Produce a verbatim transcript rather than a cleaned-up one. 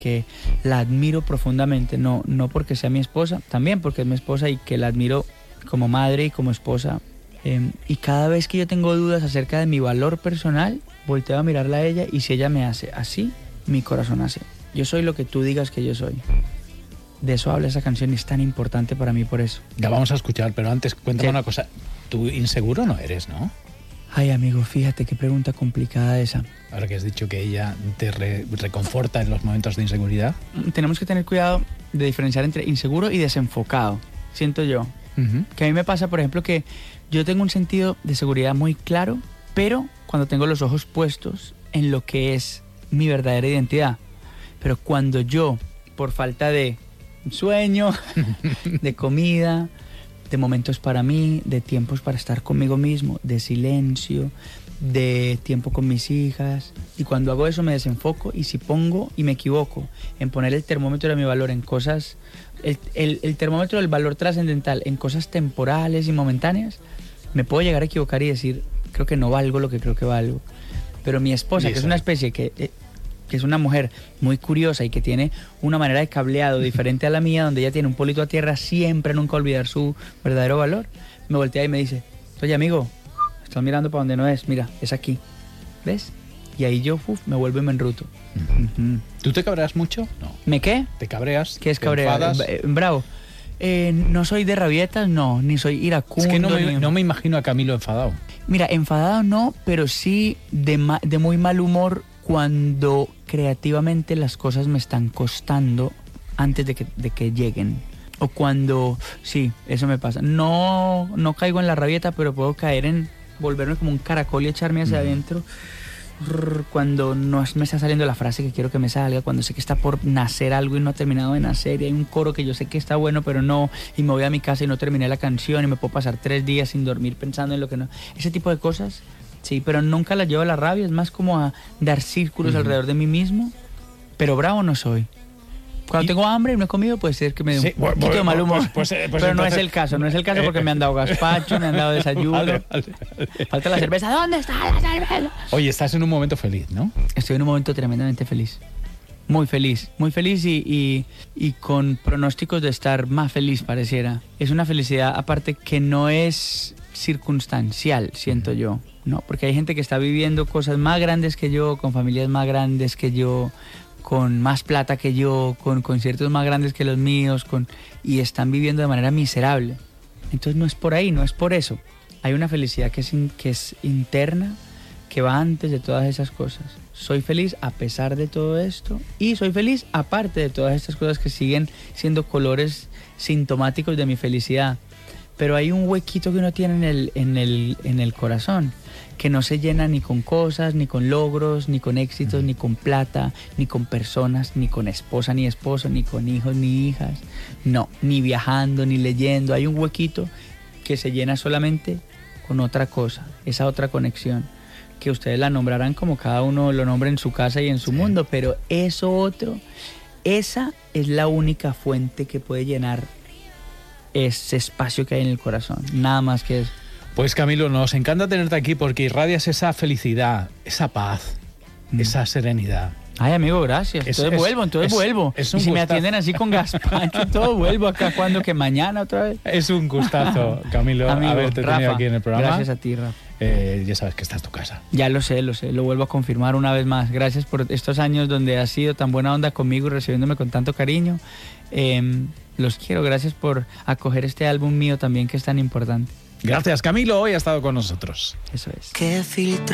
que la admiro profundamente, no, no porque sea mi esposa, también porque es mi esposa y que la admiro como madre y como esposa. Eh, y cada vez que yo tengo dudas acerca de mi valor personal, volteo a mirarla a ella y si ella me hace así, mi corazón hace. Yo soy lo que tú digas que yo soy. De eso habla esa canción y es tan importante para mí por eso. La vamos a escuchar, pero antes cuéntame ¿Qué? una cosa. Tú inseguro no eres, ¿no? Ay, amigo, fíjate qué pregunta complicada esa. Ahora que has dicho que ella te re- reconforta en los momentos de inseguridad. Tenemos que tener cuidado de diferenciar entre inseguro y desenfocado, siento yo. Uh-huh. Que a mí me pasa, por ejemplo, que yo tengo un sentido de seguridad muy claro, pero cuando tengo los ojos puestos en lo que es mi verdadera identidad. Pero cuando yo, por falta de sueño, de comida, de momentos para mí, de tiempos para estar conmigo mismo, de silencio, de tiempo con mis hijas, y cuando hago eso me desenfoco, y si pongo y me equivoco en poner el termómetro de mi valor en cosas, el, el, el termómetro del valor trascendental en cosas temporales y momentáneas, me puedo llegar a equivocar y decir, creo que no valgo lo que creo que valgo. Pero mi esposa, que es una especie que... Eh, que es una mujer muy curiosa y que tiene una manera de cableado diferente a la mía, donde ella tiene un polito a tierra, siempre nunca olvidar su verdadero valor, me voltea y me dice, oye amigo, estás mirando para donde no es, mira, es aquí, ¿ves? Y ahí yo uf, me vuelvo y me enruto. Uh-huh. Uh-huh. ¿Tú te cabreas mucho? No. ¿Me qué? ¿Te cabreas? ¿Qué es ¿Te cabrear? enfadas? Eh, bravo. Eh, no soy de rabietas, no, ni soy iracundo. Es que no me, ni... no me imagino a Camilo enfadado. Mira, enfadado no, pero sí de, ma- de muy mal humor cuando creativamente las cosas me están costando antes de que, de que lleguen. O cuando, sí, eso me pasa. No, no caigo en la rabieta, pero puedo caer en volverme como un caracol y echarme hacia mm. adentro. Cuando no me está saliendo la frase que quiero que me salga, cuando sé que está por nacer algo y no ha terminado de nacer, y hay un coro que yo sé que está bueno, pero no, y me voy a mi casa y no terminé la canción, y me puedo pasar tres días sin dormir pensando en lo que no... Ese tipo de cosas, sí, pero nunca las llevo a la rabia, es más como a dar círculos uh-huh. alrededor de mí mismo, pero bravo no soy. Cuando y... tengo hambre y no he comido, puede ser que me dé un sí, poquito bueno, de mal humor. Pues, pues, pues, pues, pero no entonces... es el caso, no es el caso porque me han dado gazpacho, me han dado desayuno. Vale, vale, vale. Falta la cerveza. ¿Dónde está la cerveza? Oye, estás en un momento feliz, ¿no? Estoy en un momento tremendamente feliz. Muy feliz, muy feliz y, y, y con pronósticos de estar más feliz, pareciera. Es una felicidad, aparte, que no es circunstancial, siento yo, ¿no? Porque hay gente que está viviendo cosas más grandes que yo, con familias más grandes que yo, con más plata que yo, con conciertos más grandes que los míos, con y están viviendo de manera miserable. Entonces no es por ahí, no es por eso. Hay una felicidad que es, in, que es interna, que va antes de todas esas cosas. Soy feliz a pesar de todo esto y soy feliz aparte de todas estas cosas que siguen siendo colores sintomáticos de mi felicidad. Pero hay un huequito que uno tiene en el, en el, en el corazón, que no se llena ni con cosas, ni con logros, ni con éxitos, ni con plata, ni con personas, ni con esposa, ni esposo, ni con hijos, ni hijas. No, ni viajando, ni leyendo. Hay un huequito que se llena solamente con otra cosa, esa otra conexión, que ustedes la nombrarán como cada uno lo nombra en su casa y en su sí. mundo, pero eso otro, esa es la única fuente que puede llenar ese espacio que hay en el corazón, nada más que eso. Pues Camilo, nos encanta tenerte aquí porque irradias esa felicidad, esa paz, mm. esa serenidad. Ay, amigo, gracias. Es, entonces es, vuelvo, entonces es, vuelvo. Es y si gustazo. me atienden así con gazpacho, todo vuelvo acá, cuando que mañana otra vez. Es un gustazo, Camilo, amigo, haberte Rafa, tenido aquí en el programa. Gracias a ti, Rafa. Eh, ya sabes que esta es tu casa. Ya lo sé, lo sé, lo vuelvo a confirmar una vez más. Gracias por estos años donde has sido tan buena onda conmigo y recibiéndome con tanto cariño. Eh, los quiero, gracias por acoger este álbum mío también que es tan importante. Gracias, Camilo, hoy ha estado con nosotros. Eso es. ¿Qué filtro?